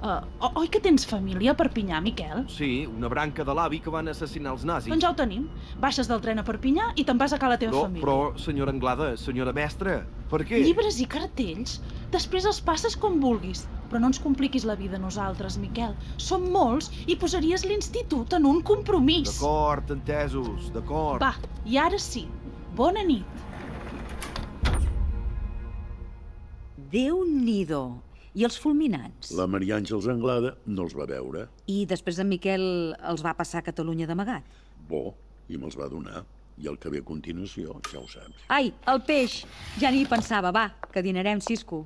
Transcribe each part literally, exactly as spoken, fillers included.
Uh, oi que tens família a Perpinyà, Miquel? Sí, una branca de l'avi que van assassinar els nazis. Doncs ja ho tenim. Baixes del tren a Perpinyà i te'n vas a casa la teva No, família. però, senyora Anglada, senyora mestra, per què? Llibres i cartells, després els passes com vulguis. Però no ens compliquis la vida a nosaltres, Miquel. Som molts i posaries l'institut en un compromís. D'acord, entesos, d'acord. Va, i ara sí. Bona nit. Déu-n'hi-do. I els fulminants? La Maria Àngels Anglada no els va veure. I després en Miquel els va passar a Catalunya d'amagat? Bo, i me'ls va donar. I el que ve a continuació, ja ho saps. Ai, el peix! Ja ni hi pensava. Va, que dinarem, Cisco.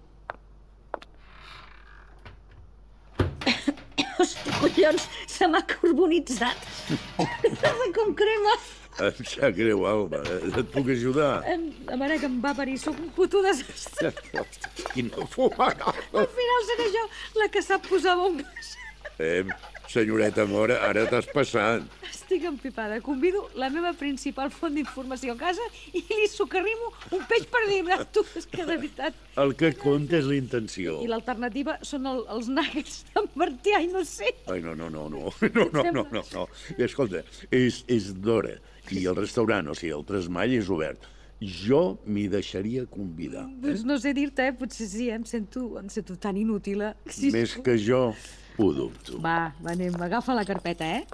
Hosti, collons, se m'ha carbonitzat. Com crema. Em sap greu, Alba. Et puc ajudar? A veure, que em va parir. Sóc un puto desastre. Quina fumada! Al final seré jo la que sap posar bombes. Eh, senyoreta Mora, ara t'has passat. Estic empipada. Convido la meva principal font d'informació a casa i li socarrimo un peix per dir-me. Tu, és que de veritat... El que compta és la intenció. I l'alternativa són el, els nuggets d'en Martí, ai, no sé. Ai, no, no, no, no, no, no, no, no, no. I escolta, és, és d'hora. I el restaurant, o sigui, el Tresmall és obert. Jo m'hi deixaria convidar. Doncs no sé dir-te, eh? Potser sí, eh? Em sento, em sento tan inútil. Sí, Més que jo, ho dubto. Va, va, anem, agafa la carpeta, eh?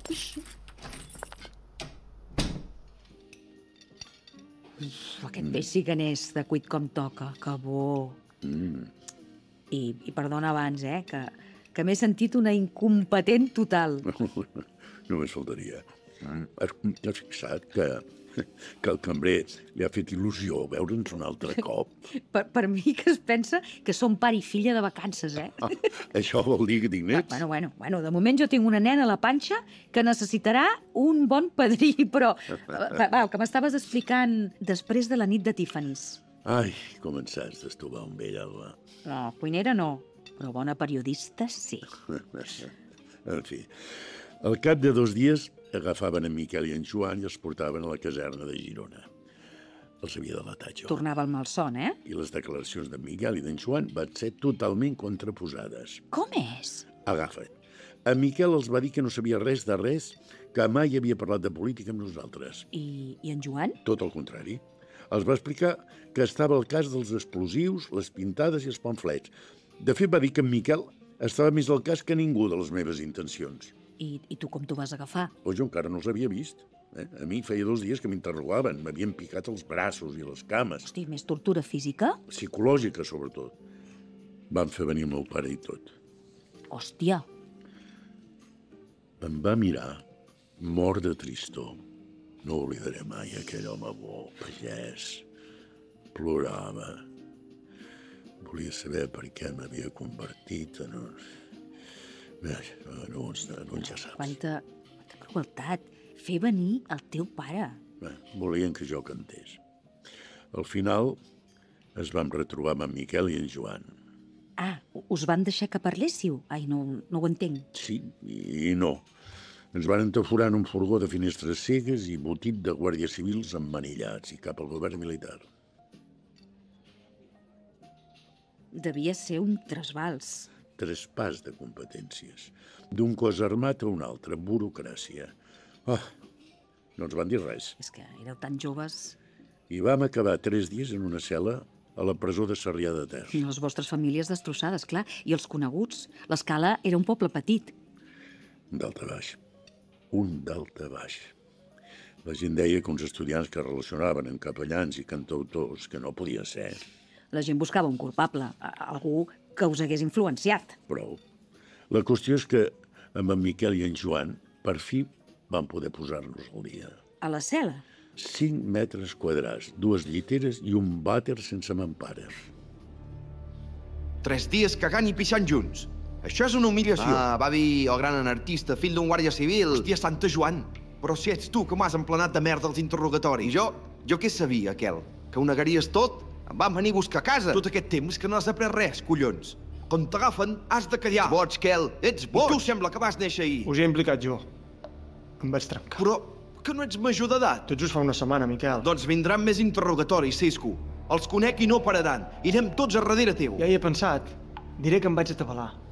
Aquest peix sí que n'és de cuit com toca, que bo. Mm. I, I perdona abans, eh, que, que m'he sentit una incompetent total. Només faltaria. Has, has fixat que, que el cambrer li ha fet il·lusió veure'ns un altre cop? Per, per mi que es pensa que som pare i filla de vacances, eh? Ah, això vol dir que tinc nets? Bueno, bueno, bueno, de moment jo tinc una nena a la panxa que necessitarà un bon padrí, però... Va, va, el que m'estaves explicant després de la nit de Tiffany's. Ai, com en saps d'estovar un vell, Alba. No, cuinera no, però bona periodista sí. En fi, al cap de dos dies agafaven en Miquel i en Joan i els portaven a la caserna de Girona. Els havia delatat jo. Tornava el malson, eh? I les declaracions d'en Miquel i d'en Joan van ser totalment contraposades. Com és? Agafa't. En Miquel els va dir que no sabia res de res, que mai havia parlat de política amb nosaltres. I, i en Joan? Tot el contrari. Els va explicar que estava al cas dels explosius, les pintades i els pamflets. De fet, va dir que en Miquel estava més al cas que ningú de les meves intencions. I, i tu com t'ho vas agafar? Però jo encara no els havia vist. Eh? A mi feia dos dies que m'interrogaven. M'havien picat els braços i les cames. Hosti, més tortura física? Psicològica, sobretot. Van fer venir el meu pare i tot. Hòstia. Em va mirar, mort de tristor. No oblidaré mai aquell home bo, pagès. Plorava. Volia saber per què m'havia convertit en un... Bé, no, no ja saps. Quanta, quanta crueltat. Fer venir el teu pare. Bé, volien que jo cantés. Al final es vam retrobar amb en Miquel i en Joan. Ah, us van deixar que parléssiu? Ai, no, no ho entenc. Sí i no. Ens van entaforar en un furgó de finestres cegues i botit de guàrdies civils emmanillats i cap al govern militar. Devia ser un trasbals. Traspàs de competències. D'un cos armat a un altre, burocràcia. Oh, no ens van dir res. És que éreu tan joves. I vam acabar tres dies en una cel·la a la presó de Sarrià de Ter. I les vostres famílies destrossades, clar. I els coneguts. L'Escala era un poble petit. D'alta baix. Un d'alta baix. La gent deia que uns estudiants que es relacionaven amb capellans i cantautors, que no podia ser. La gent buscava un culpable, algú que us hagués influenciat. Prou. La qüestió és que amb en Miquel i en Joan per fi van poder posar-nos al dia. A la cel·la? Cinc metres quadrats, dues lliteres i un vàter sense mampara. Tres dies cagant i pixant junts. Això és una humiliació. Ah, va dir el gran anarquista, fill d'un guàrdia civil. Hòstia, Santa Joan. Però si ets tu que m'has emplenat de merda els interrogatoris. Jo, jo què sabia, aquel? Que ho negaries tot? Em van venir a buscar a casa. Tot aquest temps que no has après res, collons. Quan t'agafen, has de callar. Ets boig, Quel, ets boig. I tu sembla que vas néixer ahir. Us he implicat jo. Em vaig trencar. Però que no ets major d'edat. Tot just fa una setmana, Miquel. Doncs vindran més interrogatoris, Cisco. Els conec i no pararan. Irem tots a darrere teu. Ja hi he pensat. Diré que em vaig atabalar.